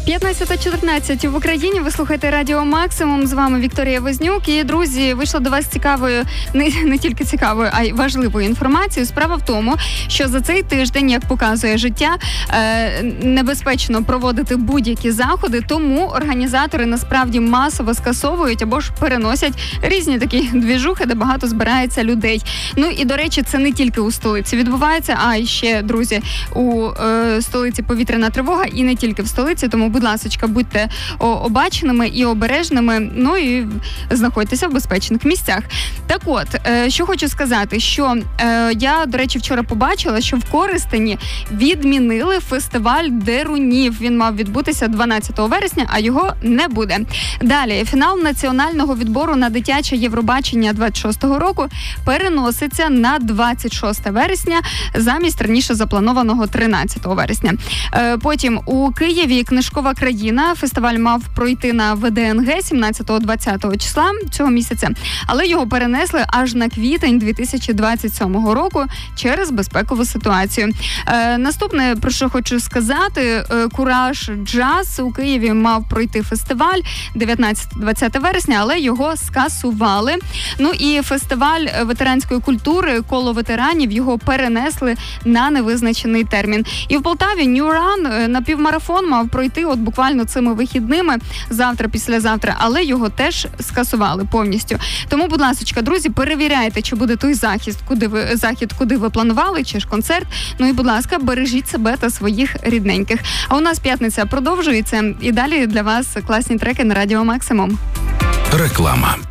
15:14 в Україні. Ви слухаєте Радіо Максимум. З вами Вікторія Вознюк. І, друзі, вийшла до вас цікавою, не тільки цікавою, а й важливою інформацією. Справа в тому, що за цей тиждень, як показує життя, небезпечно проводити будь-які заходи, тому організатори насправді масово скасовують або ж переносять різні такі двіжухи, де багато збирається людей. Ну і, до речі, це не тільки у столиці відбувається, а й ще, друзі, у столиці повітряна тривога і не тільки в столиці, тому, будь ласочка, будьте обачними і обережними, ну і знаходьтеся в безпечних місцях. Так от, що хочу сказати, що я, до речі, вчора побачила, що в Коростені відмінили фестиваль Дерунів. Він мав відбутися 12 вересня, а його не буде. Далі, фінал національного відбору на дитяче Євробачення 26-го року переноситься на 26 вересня замість раніше запланованого 13 вересня. Потім у Києві «Книжкова країна». Фестиваль мав пройти на ВДНГ 17-20 числа цього місяця, але його перенесли аж на квітень 2027 року через безпекову ситуацію. Наступне, про що хочу сказати, «Кураж Джаз» у Києві мав пройти фестиваль 19-20 вересня, але його скасували. Ну і фестиваль ветеранської культури «Коло ветеранів» його перенесли на невизначений термін. І в Полтаві New Run напівмарафон мав пройти от буквально цими вихідними, завтра, післязавтра, але його теж скасували повністю. Тому, будь ласочка, друзі, перевіряйте, чи буде той захід, куди ви планували, чи ж концерт. Ну і, будь ласка, бережіть себе та своїх рідненьких. А у нас п'ятниця продовжується, і далі для вас класні треки на Радіо Максимум. Реклама.